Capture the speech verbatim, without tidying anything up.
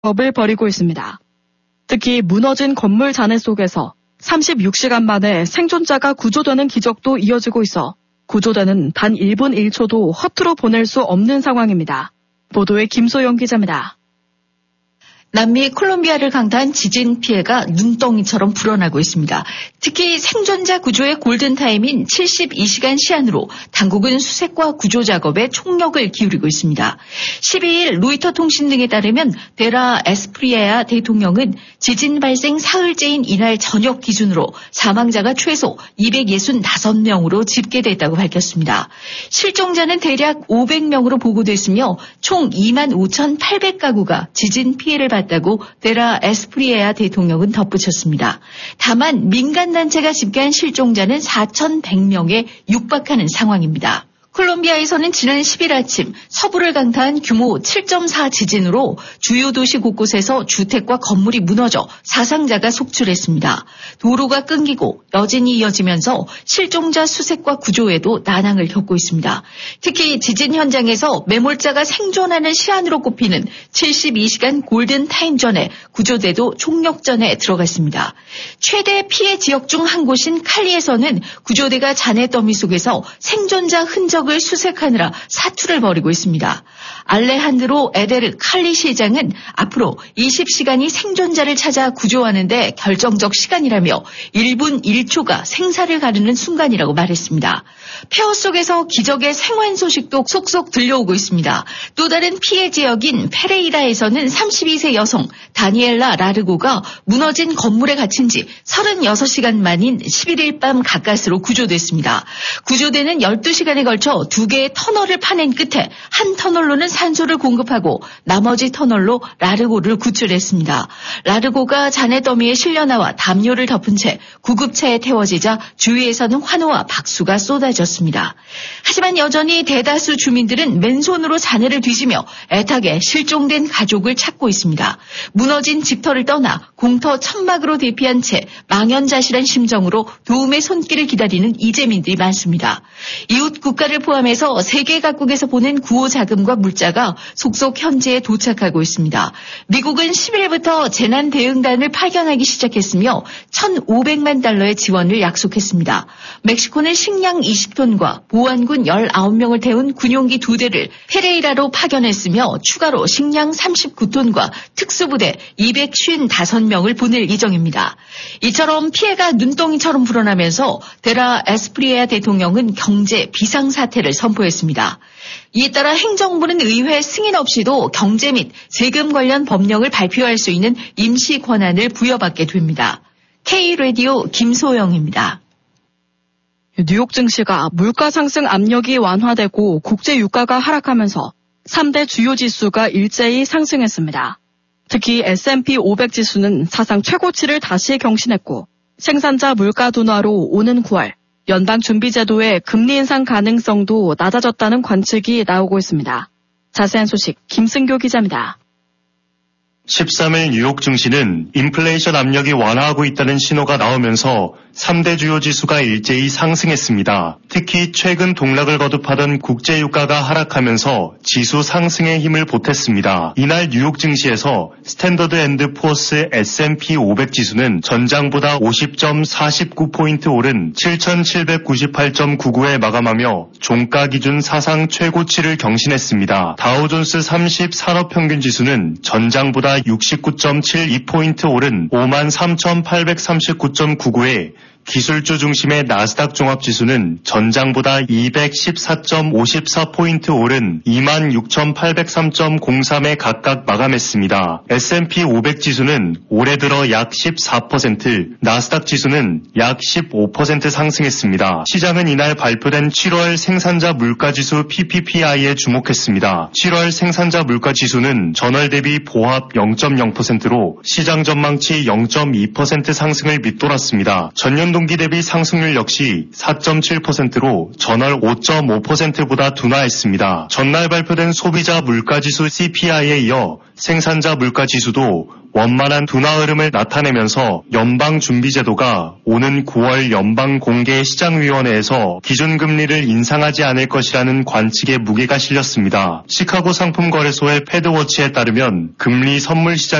업을 벌이고 있습니다. 특히 무너진 건물 잔해 속에서 삼십육 시간 만에 생존자가 구조되는 기적도 이어지고 있어 구조대는 단 일 분 일 초도 허투루 보낼 수 없는 상황입니다. 보도에 김소영 기자입니다. 남미 콜롬비아를 강타한 지진 피해가 눈덩이처럼 불어나고 있습니다. 특히 생존자 구조의 골든타임인 칠십이 시간 시한으로 당국은 수색과 구조 작업에 총력을 기울이고 있습니다. 십이 일 로이터 통신 등에 따르면 데라 에스프리에아 대통령은 지진 발생 사흘째인 이날 저녁 기준으로 사망자가 최소 이백육십오 명으로 집계됐다고 밝혔습니다. 실종자는 대략 오백 명으로 보고됐으며 총 이만 오천팔백 가구가 지진 피해를 받았다고 데라 에스프리에아 대통령은 덧붙였습니다. 다만 민간단체가 집계한 실종자는 사천백 명에 육박하는 상황입니다. 콜롬비아에서는 지난 십 일 아침 서부를 강타한 규모 칠 점 사 지진으로 주요 도시 곳곳에서 주택과 건물이 무너져 사상자가 속출했습니다. 도로가 끊기고 여진이 이어지면서 실종자 수색과 구조에도 난항을 겪고 있습니다. 특히 지진 현장에서 매몰자가 생존하는 시한으로 꼽히는 칠십이 시간 골든타임 전에 구조대도 총력전에 들어갔습니다. 최대 피해 지역 중 한 곳인 칼리에서는 구조대가 잔해 더미 속에서 생존자 흔적 을 수색하느라 사투를 벌이고 있습니다. 알레한드로 에데르 칼리 시장은 앞으로 이십 시간이 생존자를 찾아 구조하는 데 결정적 시간이라며 일 분 일 초가 생사를 가르는 순간이라고 말했습니다. 폐허 속에서 기적의 생還소식도 속속 들려오고 있습니다. 또 다른 피해 지역인 페레이라에서는 삼십이 세 여성 다니엘라 라르고가 무너진 건물에 갇힌 지 서른여섯 시간 만인 십일 일 밤 가까스로 구조됐습니다. 구조대는 열두 시간에 걸쳐 두 개의 터널을 파낸 끝에 한 터널로는 산소를 공급하고 나머지 터널로 라르고를 구출했습니다. 라르고가 잔해 더미에 실려 나와 담요를 덮은 채 구급차에 태워지자 주위에서는 환호와 박수가 쏟아졌습니다. 하지만 여전히 대다수 주민들은 맨손으로 잔해를 뒤지며 애타게 실종된 가족을 찾고 있습니다. 무너진 집터를 떠나 공터 천막으로 대피한 채 망연자실한 심정으로 도움의 손길을 기다리는 이재민들이 많습니다. 이웃 국가를 포함해서 세계 각국에서 보낸 구호 자금과 물자가 속속 현지에 도착하고 있습니다. 미국은 십 일부터 재난 대응단을 파견하기 시작했으며 천오백만 달러의 지원을 약속했습니다. 멕시코는 식량 이십 톤과 보안군 열아홉 명을 태운 군용기 두 대를 페레이라로 파견했으며 추가로 식량 삼십구 톤과 특수부대 이백오십오 명을 보낼 예정입니다. 이처럼 피해가 눈덩이처럼 불어나면서 데라 에스프리에아 대통령은 경제 비상사태를 선포했습니다. 이에 따라 행정부는 의회 승인 없이도 경제 및 세금 관련 법령을 발표할 수 있는 임시 권한을 부여받게 됩니다. K-라디오 김소영입니다. 뉴욕 증시가 물가 상승 압력이 완화되고 국제 유가가 하락하면서 삼 대 주요 지수가 일제히 상승했습니다. 특히 에스 앤 피 오백 지수는 사상 최고치를 다시 경신했고 생산자 물가 둔화로 오는 구월 연방준비제도의 금리 인상 가능성도 낮아졌다는 관측이 나오고 있습니다. 자세한 소식 김승교 기자입니다. 십삼 일 뉴욕 증시는 인플레이션 압력이 완화하고 있다는 신호가 나오면서 삼 대 주요 지수가 일제히 상승했습니다. 특히 최근 동락을 거듭하던 국제유가가 하락하면서 지수 상승에 힘을 보탰습니다. 이날 뉴욕 증시에서 스탠더드 앤드 푸어스 에스 앤 피 오백 지수는 전장보다 오십 점 사십구 포인트 오른 칠천칠백구십팔 점 구구에 마감하며 종가 기준 사상 최고치를 경신했습니다. 다우존스 삼십 산업평균지수는 전장보다 육십구 점 칠이 포인트 오른 오만 삼천팔백삼십구 점 구구에 기술주 중심의 나스닥 종합지수는 전장보다 이백십사 점 오십사 포인트 오른 이만 육천팔백삼 점 공삼에 각각 마감했습니다. 에스 앤 피 오백 지수는 올해 들어 약 십사 퍼센트, 나스닥 지수는 약 십오 퍼센트 상승했습니다. 시장은 이날 발표된 칠월 생산자 물가지수 피 피 피 아이에 주목했습니다. 칠월 생산자 물가지수는 전월 대비 보합 영 점 영 퍼센트로 시장 전망치 영 점 이 퍼센트 상승을 밑돌았습니다. 전년 전년 동기 대비 상승률 역시 사 점 칠 퍼센트로 전월 오 점 오 퍼센트보다 둔화했습니다. 전날 발표된 소비자 물가지수 씨피아이에 이어 생산자 물가지수도 원만한 둔화 흐름을 나타내면서 연방준비제도가 오는 구월 연방공개시장위원회에서 기준금리를 인상하지 않을 것이라는 관측에 무게가 실렸습니다. 시카고 상품거래소의 패드워치에 따르면 금리 선물 시장